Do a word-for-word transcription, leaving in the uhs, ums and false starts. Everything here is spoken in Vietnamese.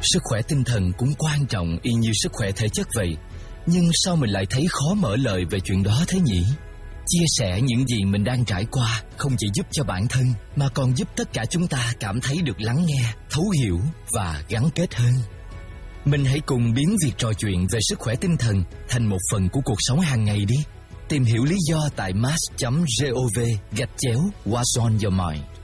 Sức khỏe tinh thần cũng quan trọng y như sức khỏe thể chất vậy. Nhưng sao mình lại thấy khó mở lời về chuyện đó thế nhỉ? Chia sẻ những gì mình đang trải qua không chỉ giúp cho bản thân, mà còn giúp tất cả chúng ta cảm thấy được lắng nghe, thấu hiểu và gắn kết hơn. Mình hãy cùng biến việc trò chuyện về sức khỏe tinh thần thành một phần của cuộc sống hàng ngày đi. Tìm hiểu lý do tại mass chấm gov gạch chéo What's on your mind.